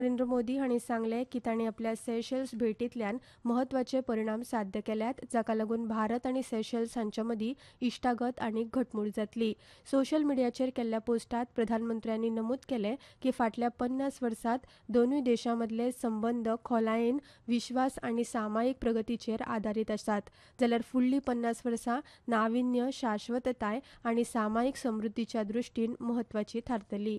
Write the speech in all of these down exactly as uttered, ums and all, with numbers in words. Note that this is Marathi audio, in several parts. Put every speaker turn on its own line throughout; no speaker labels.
नरेंद्र मोदी हांणी सांगलें की तांणी आपल्या सेशेल्स भेटींतल्यान म्हत्वाचे परिणाम साध्य केल्यात, जाका लागून भारत आनी सेशेल्स हांचे मदीं इश्टागत आनीक घटमूट जातली. सोशल मिडियाचेर केल्ल्या पोस्टांत प्रधानमंत्र्यांनी नमूद केलें की फाटल्या पन्नास वर्सांत दोनूय देशां मदले संबंद खोलायेन विश्वास आनी सामायिक प्रगतीचेर आदारीत आसात, जाल्यार फुडलीं पन्नास वर्सां नाविन्य, शाश्वतताय आनी सामायिक समृद्धीच्या दृश्टीन म्हत्वाचीं थारतलीं.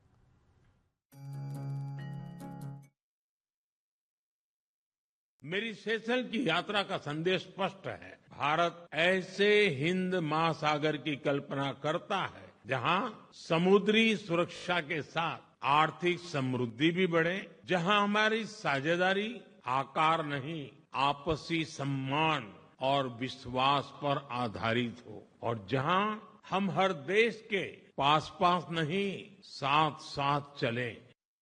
मेरी सेशल की यात्रा का संदेश स्पष्ट है. भारत ऐसे हिंद महासागर की कल्पना करता है जहां समुद्री सुरक्षा के साथ आर्थिक समृद्धि भी बढ़े, जहां हमारी साझेदारी आकार नहीं, आपसी सम्मान और विश्वास पर आधारित हो, और जहां हम हर देश के पास पास नहीं, साथ साथ चलें.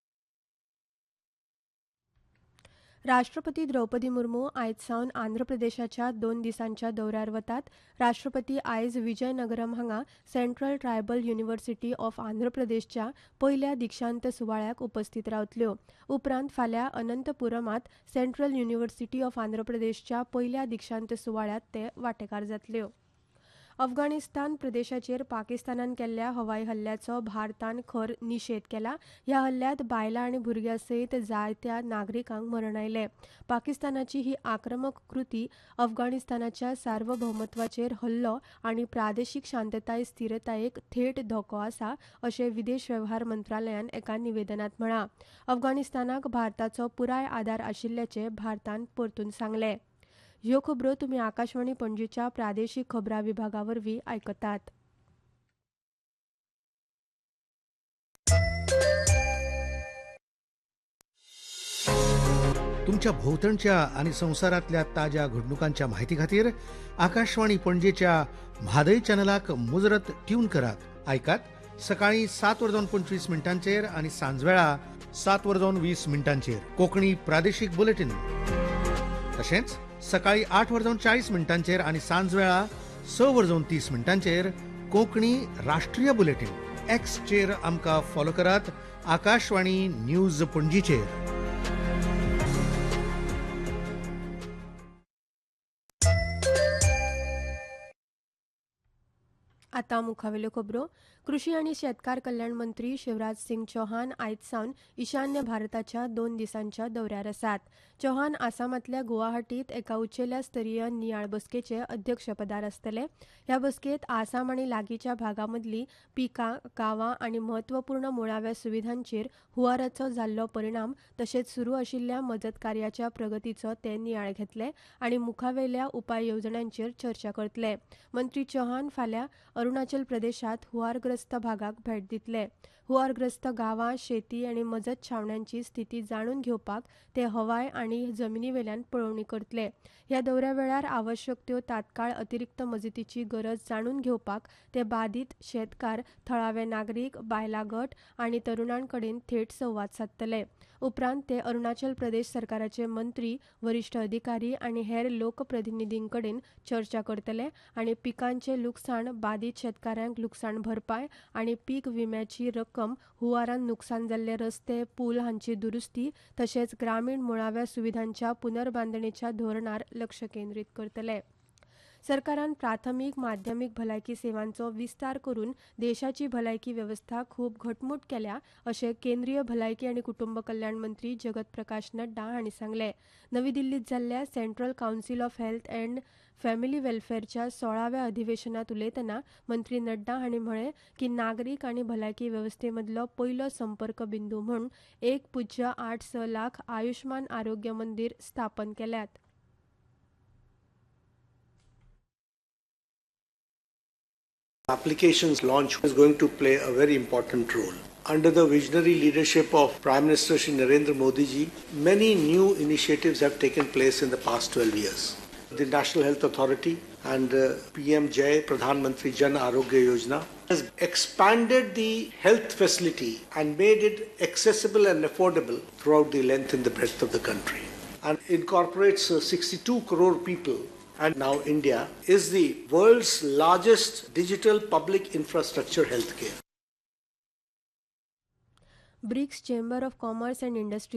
राष्ट्रपती द्रौपदी मुर्मू आयज सावन आंध्र प्रदेशाच्या दोन दिसांच्या दौऱ्यार वतात. राष्ट्रपती आयज विजयनगरम हांगा central tribal university of Andhra प्रदेशच्या पयल्या दिक्षांत सुवाळ्याक उपस्थित रावतल्यो. उपरांत फाल्यां अनंतपुरमात सेंट्रल युनिव्हर्सिटी ऑफ आंध्र प्रदेशच्या पयल्या दिक्षांत सुवाळ्यात ते वांटेकार जातल्यो. अफगाणिस्तान प्रदेशाचेर पाकिस्तानान केल्ल्या हवाई हल्ल्याचो भारतान खर निशेध केला. ह्या हल्ल्यांत बायलां आनी भुरग्यां सयत जायत्या नागरिकांक मरण आयलें. पाकिस्तानाची ही आक्रमक कृती अफगाणिस्तानाच्या सार्वभौमत्वाचेर हल्लो आनी प्रादेशीक शांतताय स्थिरतायेक थेट धोको आसा, अशें विदेश वेव्हार मंत्रालयान एका निवेदनांत म्हळां. अफगाणिस्तानाक भारताचो पुराय आदार आशिल्ल्याचें भारतान परतून सांगलें. ह्यो खबरो तुमी आकाशवाणी पणजीच्या प्रादेशीक खबरां विभागा वरवीं आयकतात.
तुमच्या भोवतणच्या आणि संवसारांतल्या ताज्या घडणुकांच्या म्हायती खातीर आकाशवाणी पणजेच्या म्हादय चॅनलाक मुजरत ट्यून करात. आयकात सकाळीं सात वरजावन पंचवीस मिनटांचेर आनी सांजवेळा सात वरजावन वीस मिनटांचेर कोंकणी प्रादेशीक बुलेटिन. तशेंच सकाळीं आठ वरजावन चाळीस मिनटांचेर आनी सांजवेळा स वरजावन तीस मिनटांचेर कोंकणी राष्ट्रीय बुलेटिन. एक्सचेर आमकां फॉलो करात. आकाशवाणी न्यूज पणजीचेर.
आतां मुखावेल्यो खबरो. कृशी आनी शेतकार कल्याण मंत्री शिवराज सिंग चौहान आयज सावन ईशान्य भारताच्या दोन दिसांच्या दौऱ्यार आसात. चौहान आसामांतल्या गुवाहाटींत एका उंचेल्या स्तरीय नियाळ बसकेचे अध्यक्षपदार आसतले. ह्या बसकेंत आसाम आनी लागींच्या भागांमदलीं पिकां, गांवां आनी म्हत्वपूर्ण मुळाव्या सुविधांचेर हुंवाराचो जाल्लो परिणाम तशेंच सुरू आशिल्ल्या मजत कार्याच्या प्रगतीचो ते नियाळ घेतले आनी मुखावेल्या उपाय येवजण्यांचेर चर्चा करतले. मंत्री चौहान फाल्यां अरुणाचल प्रदेशांत हुंवारग्रस्त भागाक भेट दितले. हुंवारग्रस्त गांवां, शेती आनी मजत छावण्यांची स्थिती जाणून घेवपाक ते हवाय आनी जमनी वेल्यान पळोवणी करतले. ह्या दौऱ्या वेळार आवश्यक त्यो तात्काळ अतिरिक्त मजतीची गरज जाणून घेवपाक ते बादीत शेतकार, थळावे नागरीक, बायला गट आनी तरुणां कडेन थेट संवाद सादतले. उपरांत ते अरुणाचल प्रदेश सरकाराचे मंत्री, वरिश्ठ अधिकारी आनी हेर लोकप्रतिनिधीं कडेन चर्चा करतले आनी पिकांचे लुकसाण, बादीत शेतकाऱ्यांक लुकसाण भरपाय आनी पीक विम्याची रक्कम, हुंवारान नुकसान जाल्ले रस्ते, पूल हांची दुरुस्ती तशेंच ग्रामीण मुळाव्या सुविधांच्या पुनर्बांदणेच्या धोरणार लक्ष केंद्रीत करतले. सरकारान प्राथमीक, माध्यमीक भलायकी सेवांचो विस्तार करून देशाची भलायकी वेवस्था खूब घटमूट केल्या, अशें केंद्रीय भलायकी आनी कुटुंब कल्याण मंत्री जगत प्रकाश नड्डा हांणी सांगलें. नवी दिल्लींत जाल्ल्या central council of health and family वेल्फेअरच्या सोळाव्या अधिवेशनात उलयतना मंत्री नड्डा हांणी म्हळें की नागरीक आनी भलायकी वेवस्थेमदलो पयलो संपर्क बिंदू म्हूण एक पुज्य आठ स लाख आयुष्मान आरोग्य मंदिर स्थापन केल्यात.
Applications launch is going to play a very important role. Under the visionary leadership of Prime Minister Shri Narendra Modi ji, many new initiatives have taken place in the past twelve years. The National Health Authority and uh, P M Jai Pradhan Mantri Jan Arogya Yojana has expanded the health facility and made it accessible and affordable throughout the length and the breadth of the country, and incorporates uh, sixty-two crore people. And now India is the world's largest digital public infrastructure healthcare.
BRICS chamber of commerce and industry